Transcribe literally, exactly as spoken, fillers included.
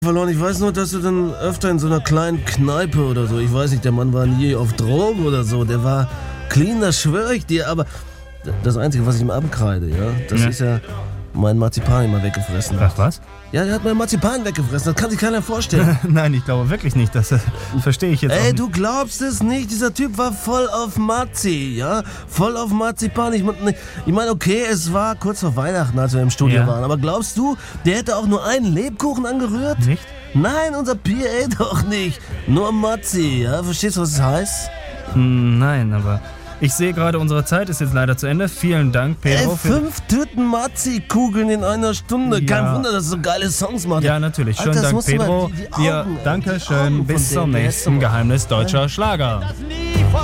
verloren. Ich weiß nur, dass du dann öfter in so einer kleinen Kneipe oder so, ich weiß nicht, der Mann war nie auf Drogen oder so, der war clean, das schwöre ich dir, aber das Einzige, was ich ihm abkreide, ja, das Ja. ist ja mein Marzipan immer weggefressen hat. Ach was? Ja, der hat mein Marzipan weggefressen, das kann sich keiner vorstellen. Nein, ich glaube wirklich nicht. Das äh, verstehe ich jetzt auch Ey, nicht. du glaubst es nicht, dieser Typ war voll auf Marzi, ja? Voll auf Marzipan. Ich, mein- ich meine, okay, es war kurz vor Weihnachten, als wir im Studio Ja. waren, aber glaubst du, der hätte auch nur einen Lebkuchen angerührt? Nicht? Nein, unser P A doch nicht. Nur Marzi, ja? Verstehst du, was es heißt? Hm, nein, aber ich sehe gerade, unsere Zeit ist jetzt leider zu Ende. Vielen Dank, Ey, Pedro. für- fünf Tüten Marzi-Kugeln in einer Stunde. Kein Ja. Wunder, dass es so geile Songs macht. Ja, natürlich. Schönen Alter, das Dank, musst du mal- Pedro. die- die Wir, Augen, ey, danke die schön. Augen Bis von zum dem, der nächsten ist so- Geheimnis deutscher Schlager. Das Lied